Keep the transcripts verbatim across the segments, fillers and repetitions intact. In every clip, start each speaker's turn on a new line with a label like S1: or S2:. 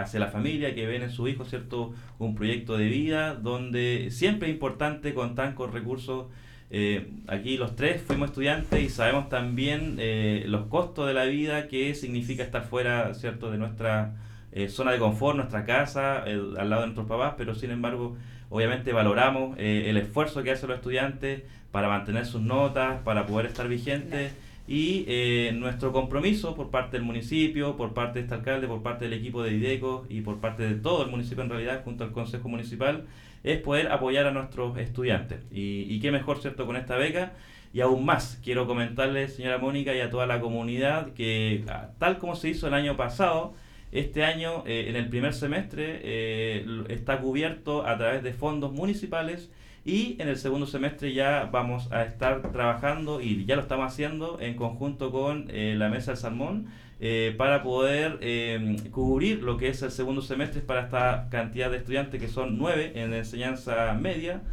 S1: hacia la familia, que ven en su hijo, ¿cierto?, un proyecto de vida, donde siempre es importante contar con recursos. Eh, aquí los tres fuimos estudiantes y sabemos también eh, los costos de la vida que significa estar fuera, ¿cierto?, de nuestra eh, zona de confort, nuestra casa, eh, al lado de nuestros papás, pero sin embargo, obviamente valoramos eh, el esfuerzo que hacen los estudiantes para mantener sus notas, para poder estar vigentes. Claro. Y eh, nuestro compromiso por parte del municipio, por parte de este alcalde, por parte del equipo de IDECO y por parte de todo el municipio en realidad, junto al Consejo Municipal, es poder apoyar a nuestros estudiantes. Y, y qué mejor, ¿cierto?, con esta beca. Y aún más, quiero comentarle, señora Mónica, y a toda la comunidad, que tal como se hizo el año pasado, este año, eh, en el primer semestre, eh, está cubierto a través de fondos municipales. Y en el segundo semestre ya vamos a estar trabajando, y ya lo estamos haciendo en conjunto con eh, la Mesa del Salmón, eh, para poder eh, cubrir lo que es el segundo semestre para esta cantidad de estudiantes, que son nueve en la enseñanza media.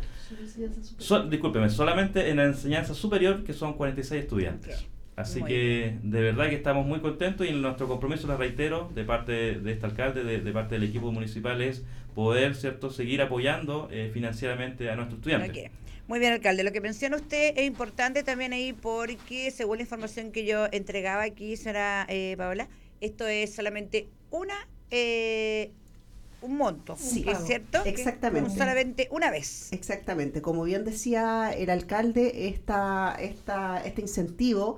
S1: So, discúlpeme, solamente en la enseñanza superior, que son cuarenta y seis estudiantes. Okay. Así muy que bien. De verdad que estamos muy contentos, y en nuestro compromiso, les reitero, de parte de, de este alcalde, de, de parte del equipo municipal, es poder, ¿cierto?, seguir apoyando eh, financieramente a nuestros estudiantes.
S2: Okay. Muy bien, alcalde. Lo que menciona usted es importante también ahí, porque según la información que yo entregaba aquí, señora eh, Paola, esto es solamente una eh, un monto,
S3: sí,
S2: ¿es cierto?
S3: Exactamente.
S2: Solamente una vez.
S3: Exactamente. Como bien decía el alcalde, esta, esta, este incentivo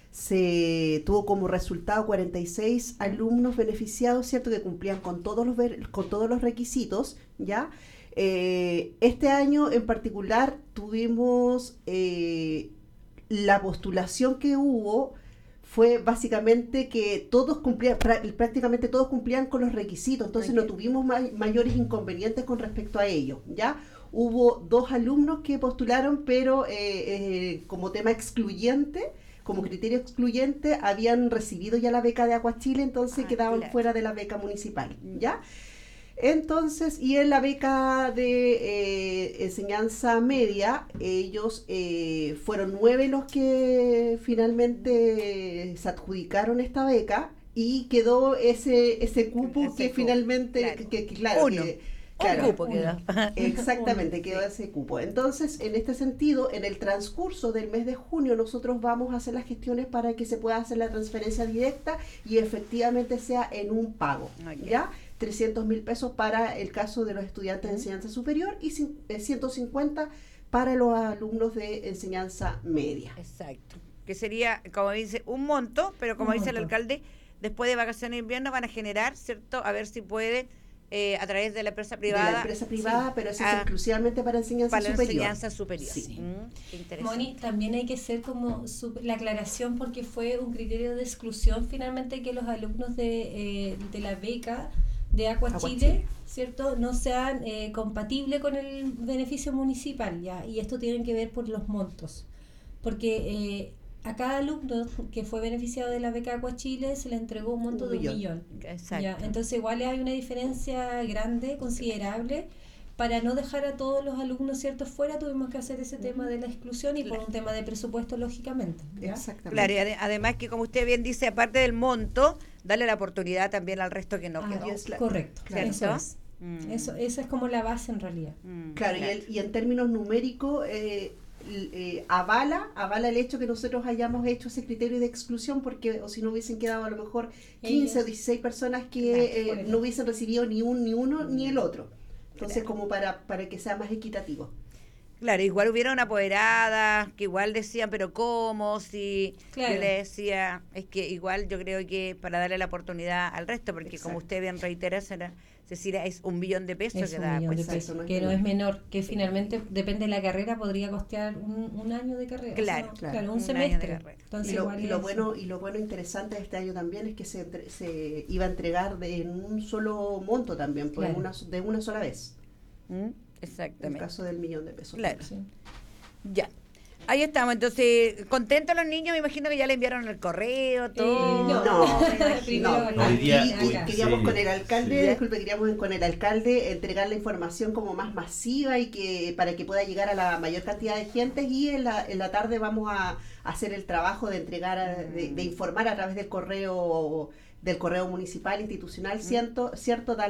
S3: se tuvo como resultado cuarenta y seis alumnos beneficiados, ¿cierto?, que cumplían con todos los con todos los requisitos, ¿ya? Eh, este año en particular tuvimos eh, la postulación que hubo fue básicamente que todos cumplían, prácticamente todos cumplían con los requisitos, entonces okay. no tuvimos may, mayores inconvenientes con respecto a ello, ¿ya? Hubo dos alumnos que postularon, pero eh, eh, como tema excluyente, como criterio excluyente, habían recibido ya la beca de Aguachile, entonces ah, quedaban claro. fuera de la beca municipal, ¿ya? Entonces, y en la beca de eh, enseñanza media, ellos eh, fueron nueve los que finalmente se adjudicaron esta beca, y quedó ese ese cupo ese que cupo, finalmente, claro, que, que, claro,
S2: uno.
S3: Que, Claro,
S2: un cupo quedó.
S3: Exactamente, quedó ese cupo. Entonces, en este sentido, en el transcurso del mes de junio, nosotros vamos a hacer las gestiones para que se pueda hacer la transferencia directa y efectivamente sea en un pago, okay. ¿ya? trescientos mil pesos para el caso de los estudiantes de enseñanza superior y ciento cincuenta para los alumnos de enseñanza media.
S2: Exacto. Que sería, como dice, un monto, pero como un dice monto. El alcalde, después de vacaciones de invierno van a generar, ¿cierto? A ver si puede... Eh, a través de la empresa privada.
S3: De la empresa privada, sí. pero eso es
S2: ah,
S3: exclusivamente para enseñanza
S2: para
S3: superior.
S2: Para enseñanza superior.
S3: Sí.
S4: Mm, Moni, también hay que hacer como su, la aclaración, porque fue un criterio de exclusión finalmente que los alumnos de, eh, de la beca de Aguachile, ¿cierto?, no sean eh, compatibles con el beneficio municipal, ¿ya? Y esto tiene que ver por los montos. Porque... Eh, a cada alumno que fue beneficiado de la beca Aguachile se le entregó un monto un de millón. un millón.
S2: Exacto.
S4: ¿Ya? Entonces igual hay una diferencia grande, considerable. Para no dejar a todos los alumnos, ¿cierto?, fuera, tuvimos que hacer ese tema de la exclusión, y claro. por un tema de presupuesto, lógicamente, ¿ya?
S2: Exactamente. Claro, y ad- además que, como usted bien dice, aparte del monto, darle la oportunidad también al resto que no
S4: ah,
S2: quedó.
S4: Es, correcto, claro. Eso es. Mm. Eso, esa es como la base en realidad.
S3: Mm, claro, claro. Y, el, y en términos numéricos... Eh, Eh, avala avala el hecho que nosotros hayamos hecho ese criterio de exclusión, porque o si no hubiesen quedado a lo mejor quince o dieciséis personas que claro, eh, no hubiesen recibido ni un ni uno mm. ni el otro, entonces claro. como para para que sea más equitativo.
S2: Claro, igual hubieron apoderadas que igual decían, pero ¿cómo? Si claro. yo le decía, es que igual yo creo que para darle la oportunidad al resto, porque exacto. como usted bien reitera, será Cecilia, es un billón de pesos
S4: es
S2: que
S4: un
S2: da.
S4: Millón
S2: pues,
S4: de pesos, que no es menor, que finalmente depende de la carrera, podría costear un, un año de carrera.
S2: Claro,
S4: o sea, claro,
S2: claro,
S4: un,
S2: un
S4: semestre.
S3: Entonces, y, lo, y lo bueno y lo bueno interesante de este año también es que se, entre, se iba a entregar de, en un solo monto también, pues claro. una, de una sola vez.
S2: ¿Mm? Exactamente.
S3: En el caso del millón de pesos.
S2: Claro. Sí. Ya. Ahí estamos, entonces, contentos los niños, me imagino que ya le enviaron el correo, todo.
S3: Eh, no, no, no.
S1: Hoy día,
S3: Aquí
S1: hoy,
S3: queríamos
S1: sí,
S3: con el alcalde,
S1: sí.
S3: disculpe, queríamos con el alcalde entregar la información como más masiva y que para que pueda llegar a la mayor cantidad de gente, y en la, en la tarde vamos a hacer el trabajo de entregar, de, de informar a través del correo del correo municipal institucional, cierto, cierto